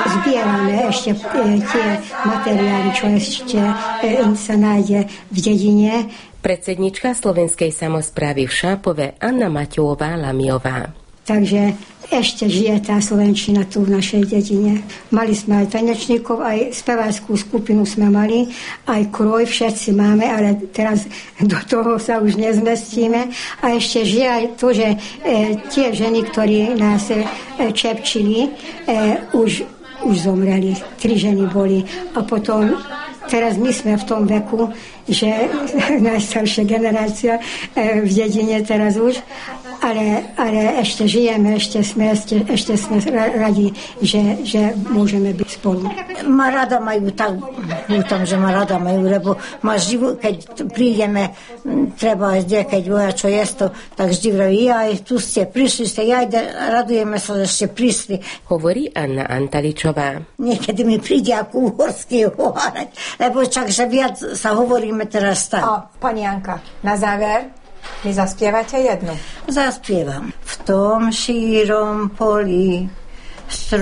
zbierame ešte tie materiály, čo ešte sa nájde v dedine. Predsednička slovenskej samosprávy v Šápove Anna Maťová-Lamiová. Takže ešte žije tá slovenčina tu v našej dedine. Mali sme aj tanečníkov, aj speváckú skupinu sme mali, aj kroj, všetci máme, ale teraz do toho sa už nezmestíme. A ešte žije aj to, že tie ženy, ktorí nás čepčili, už zomreli. 3 ženy boli. A potom teraz my sme v tom veku, že najstaršia generácia v dedine teraz už, ale ešte žijeme, ešte sme radi, že môžeme byť spolu. Ma rada majú tak, že ma rada majú, lebo ma živu, keď prídeme, treba aj keď voja čo je to, tak vždy vraví, aj tu ste, prišli ste, radujeme sa, že ste prišli. Hovorí Anna Antaličová. Niekedy mi príde ako uhorský hovárať, lebo čak, že viac sa hovoríme teraz tak. A pani Janka, na záver mi zaspievate jednu. Zaspievam. V tom šírom poli